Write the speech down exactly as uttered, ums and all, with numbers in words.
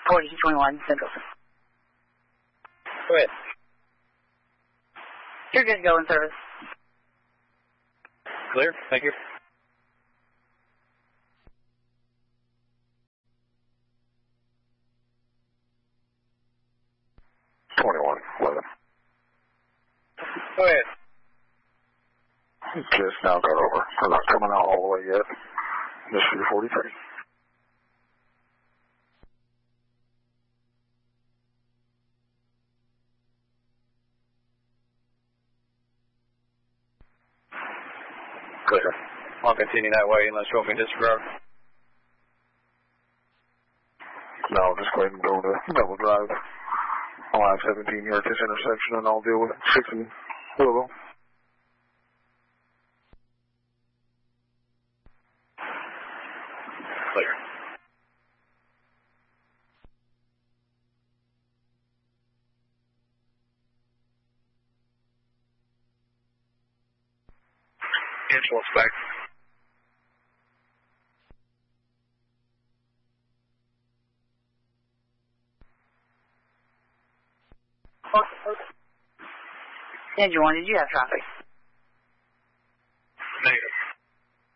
forty twenty-one Central. Go ahead. You're good to go in service. Clear. Thank you. twenty-one eleven. Go ahead. Just now got over. We're not coming out all the way yet. Just for forty-three. Clear. I'll continue that way unless you want me to disregard. No, just go ahead and go to double drive. I'll have seventeen here at this intersection and I'll deal with six and Louisville. Clear. Influence back. Engine one, did you have traffic?